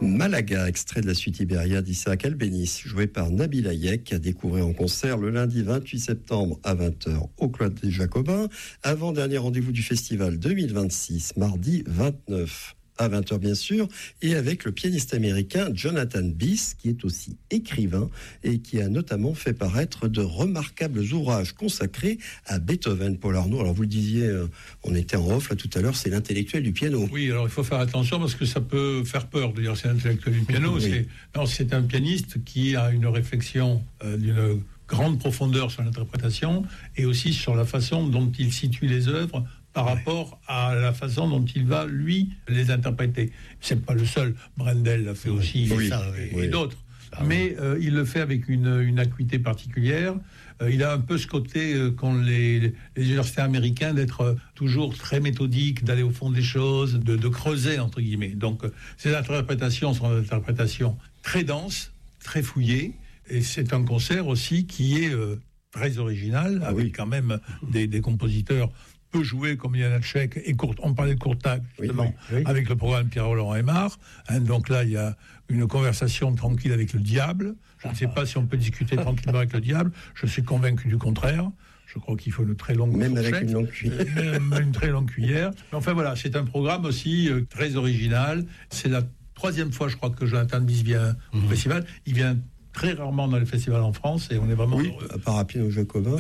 Malaga, extrait de la suite Iberia d'Isaac Albéniz, joué par Nabil Hayek, à découvrir en concert le lundi 28 septembre à 20h au Club des Jacobins, avant-dernier rendez-vous du festival 2026, mardi 29 à 20h bien sûr, et avec le pianiste américain Jonathan Biss, qui est aussi écrivain et qui a notamment fait paraître de remarquables ouvrages consacrés à Beethoven. Paul Arnaud, alors vous le disiez, on était en off là tout à l'heure, c'est l'intellectuel du piano. Oui, alors il faut faire attention parce que ça peut faire peur de dire c'est l'intellectuel du piano. Oui. C'est un pianiste qui a une réflexion d'une grande profondeur sur l'interprétation et aussi sur la façon dont il situe les œuvres par rapport à la façon dont il va, lui, les interpréter. C'est pas le seul. Brendel l'a fait aussi, et d'autres. Mais il le fait avec une acuité particulière. Il a un peu ce côté qu'ont les universités américains d'être toujours très méthodiques, d'aller au fond des choses, de creuser, entre guillemets. Donc, ces interprétations sont des interprétations très denses, très fouillées. Et c'est un concert aussi qui est très original, avec quand même des compositeurs peu joué comme Janáček et on parlait de Courtag justement avec le programme Pierre-Laurent Aimard. Donc là, il y a une conversation tranquille avec le diable. Je ne sais pas si on peut discuter tranquillement avec le diable. Je suis convaincu du contraire. Je crois qu'il faut une très longue même fourchette, avec une longue cuillère. Même une très longue cuillère. Mais enfin voilà, c'est un programme aussi très original. C'est la 3e fois, je crois, que Jonathan Biss vient au festival. Il vient très rarement dans les festivals en France et on est vraiment heureux. À part à Piano Jacobin,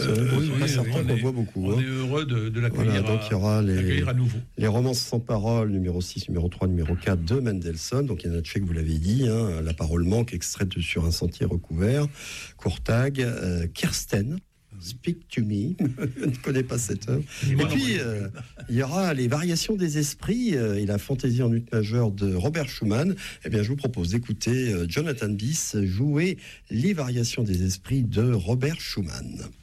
on voit beaucoup. On est heureux de l'accueillir, donc il y aura à nouveau. Les romances sans parole, numéro 6, numéro 3, numéro 4 de Mendelssohn. Donc Janáček, vous l'avez dit, La parole manque, extraite sur un sentier recouvert. Courtag, Kirsten. Speak to me, je ne connais pas cette œuvre. Et puis, il y aura les variations des esprits et la fantaisie en ut majeure de Robert Schumann. Eh bien, je vous propose d'écouter Jonathan Biss jouer les variations des esprits de Robert Schumann.